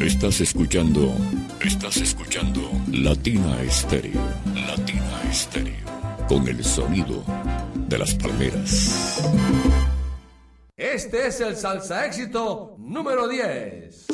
Estás escuchando Latina Estéreo. Latina Estéreo. Con el sonido de las palmeras. Este es el salsa éxito número 10.